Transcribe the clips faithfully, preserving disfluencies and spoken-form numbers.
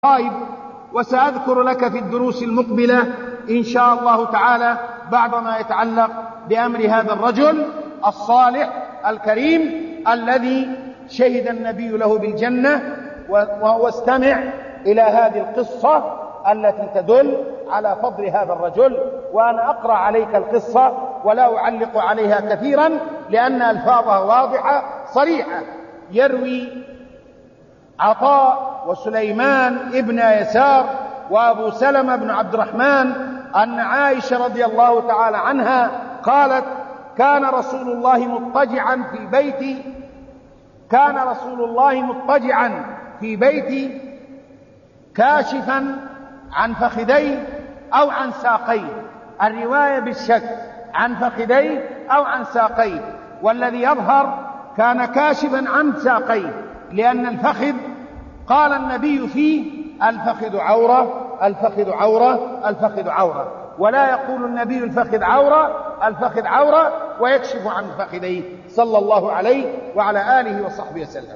غائب، وسأذكر لك في الدروس المقبلة إن شاء الله تعالى بعض ما يتعلق بأمر هذا الرجل الصالح الكريم الذي شهد النبي له بالجنة. واستمع إلى هذه القصة التي تدل على فضل هذا الرجل، وأنا أقرأ عليك القصة ولا أعلق عليها كثيرا لأن ألفاظها واضحة صريحة. يروي عطاء وسليمان ابن يسار وأبو سلمة بن عبد الرحمن أن عائشة رضي الله تعالى عنها قالت: كان رسول الله مضطجعا في بيتي كان رسول الله مضطجعا في بيتي كاشفا عن فخذيه أو عن ساقيه. الرواية بالشك عن فخذيه أو عن ساقيه، والذي يظهر كان كاشفا عن ساقيه، لأن الفخذ قال النبي فيه: الفخذ عورة الفخذ عورة الفخذ عورة، ولا يقول النبي الفخذ عورة الفخذ عورة ويكشف عن فخذيه صلى الله عليه وعلى آله وصحبه وسلم.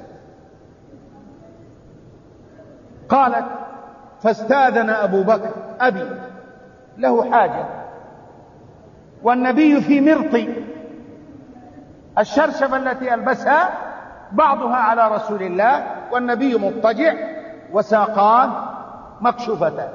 قالت: فاستأذن أبو بكر أبي له حاجة، والنبي في مرطي الشرشفة التي ألبسها بعضها على رسول الله، والنبي مضطجع وساقاه مكشوفتان،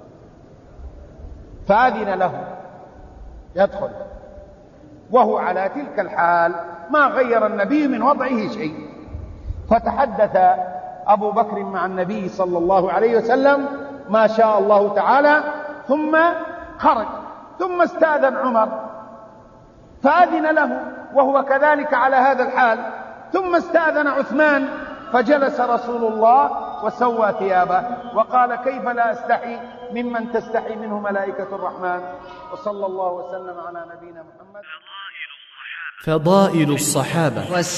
فأذن له يدخل، وهو على تلك الحال ما غير النبي من وضعه شيء. فتحدث أبو بكر مع النبي صلى الله عليه وسلم ما شاء الله تعالى، ثم خرج، ثم استأذن عمر فأذن له وهو كذلك على هذا الحال، ثم استأذن عثمان فجلس رسول الله وسوى ثيابه وقال: كيف لا أستحي ممن تستحي منه ملائكة الرحمن. وصلى الله وسلم على نبينا محمد. فضائل الصحابة.